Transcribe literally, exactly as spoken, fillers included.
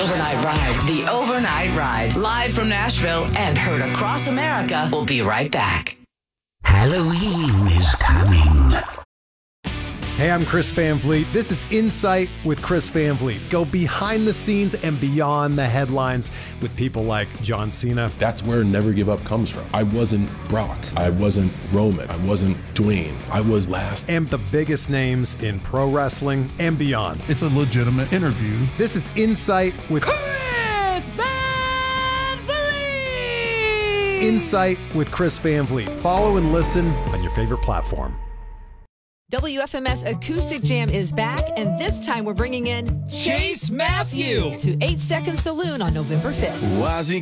Overnight Ride, the Overnight Ride, live from Nashville and heard across America. We'll be right back. Halloween is coming. Hey, I'm Chris Van Vliet. This is Insight with Chris Van Vliet. Go behind the scenes and beyond the headlines with people like John Cena. That's where Never Give Up comes from. I wasn't Brock. I wasn't Roman. I wasn't Dwayne. I was last. And the biggest names in pro wrestling and beyond. It's a legitimate interview. This is Insight with Chris Van Vliet. Insight with Chris Van Vliet. Follow and listen on your favorite platform. W F M S Acoustic Jam is back, and this time we're bringing in Chase Matthew to eight second Saloon on November fifth. Why is he